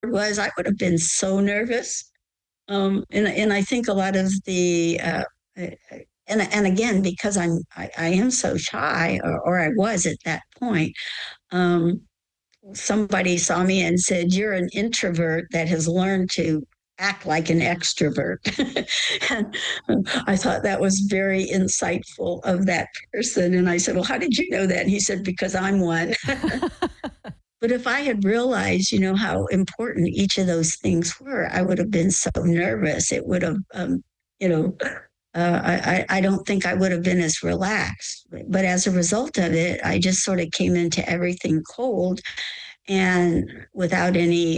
was, I would have been so nervous. And I think a lot of the and again, because I am so shy, or I was at that point. Um, Somebody saw me and said, "You're an introvert that has learned to act like an extrovert." And I thought that was very insightful of that person. And I said, "Well, how did you know that?" And he said, "Because I'm one." But if I had realized, how important each of those things were, I would have been so nervous. It would have, you know, I don't think I would have been as relaxed. But as a result of it, I just sort of came into everything cold and without any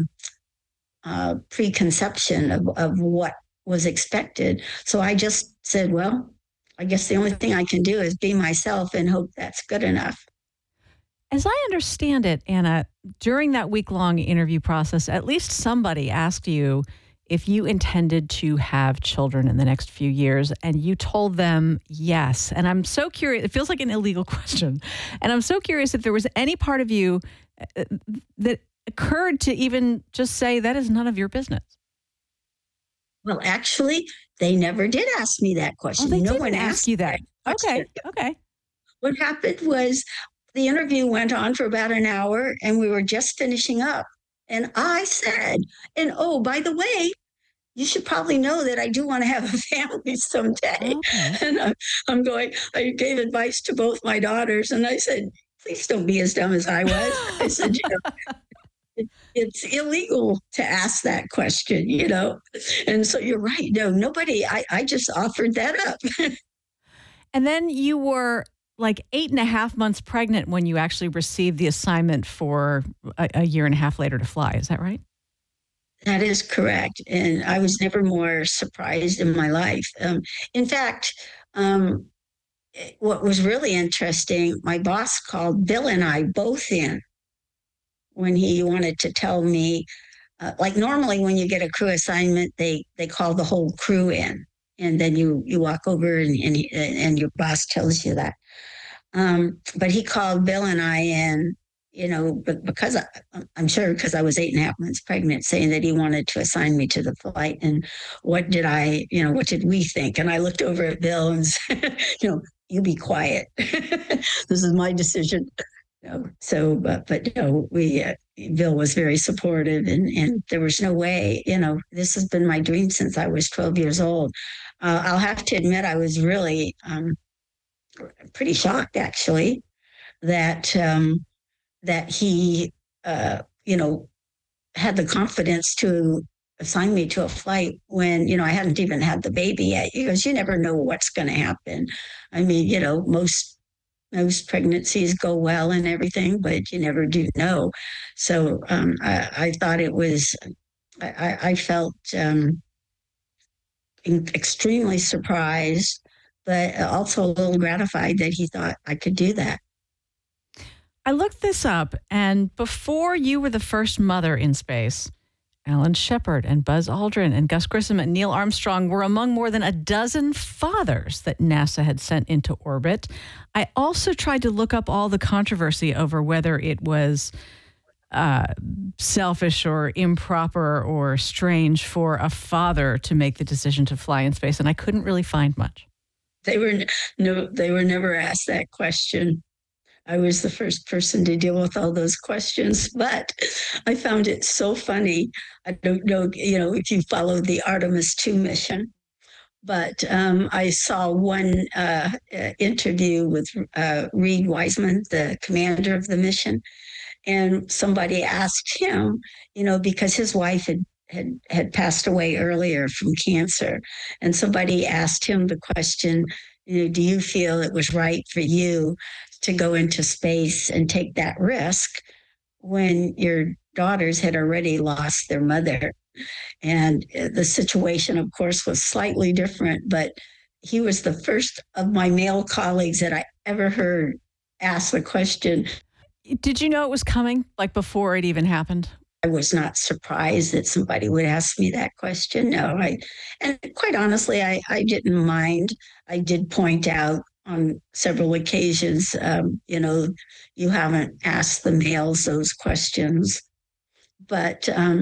preconception of what was expected. So I just said, well, I guess the only thing I can do is be myself and hope that's good enough. As I understand it, Anna, during that week-long interview process, at least somebody asked you if you intended to have children in the next few years, and you told them yes. And I'm so curious, it feels like an illegal question. And I'm so curious if there was any part of you that occurred to even just say that is none of your business. Well, actually, they never did ask me that question. Oh, they No didn't one ask asked you that. question. Okay. What happened was the interview went on for about an hour and we were just finishing up. And I said, and oh, by the way, you should probably know that I do want to have a family someday. Okay. And I gave advice to both my daughters and I said, please don't be as dumb as I was. I said, it's illegal to ask that question, And so you're right. No, nobody, I just offered that up. And then you were like 8.5 months pregnant when you actually received the assignment for a year and a half later to fly. Is that right? That is correct. And I was never more surprised in my life. In fact, what was really interesting, my boss called Bill and I both in when he wanted to tell me, like normally when you get a crew assignment, they call the whole crew in. And then you walk over and your boss tells you that. But he called Bill and I in, because I'm sure because I was 8.5 months pregnant, saying that he wanted to assign me to the flight. And what did we think? And I looked over at Bill and said, you be quiet. This is my decision. So, but Bill was very supportive and there was no way, this has been my dream since I was 12 years old. I'll have to admit, I was really pretty shocked actually that he had the confidence to assign me to a flight when I hadn't even had the baby yet. Because you never know what's going to happen. I mean, most pregnancies go well and everything, but you never do know. So I thought it was. I felt extremely surprised, but also a little gratified that he thought I could do that. I looked this up, and before you were the first mother in space, Alan Shepard and Buzz Aldrin and Gus Grissom and Neil Armstrong were among more than a dozen fathers that NASA had sent into orbit. I also tried to look up all the controversy over whether it was selfish or improper or strange for a father to make the decision to fly in space, and I couldn't really find much. They were never asked that question. I was the first person to deal with all those questions, but I found it so funny. I don't know, if you followed the Artemis 2 mission, but I saw one interview with Reed Wiseman, the commander of the mission, and somebody asked him, because his wife had passed away earlier from cancer, and somebody asked him the question, do you feel it was right for you to go into space and take that risk when your daughters had already lost their mother? And the situation, of course, was slightly different, but he was the first of my male colleagues that I ever heard ask the question. Did you know it was coming, like before it even happened? I was not surprised that somebody would ask me that question. No, and quite honestly, I didn't mind. I did point out on several occasions, you haven't asked the males those questions. but